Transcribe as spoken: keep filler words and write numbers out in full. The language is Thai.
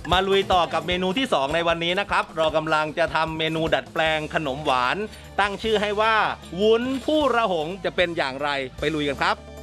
มาลุยต่อกับเมนูที่สองในวันนี้นะครับเรากำลังจะทำเมนูดัดแปลงขนมหวานตั้งชื่อให้ว่าวุ้นผู้ระหงจะเป็นอย่างไรไปลุยกันครับ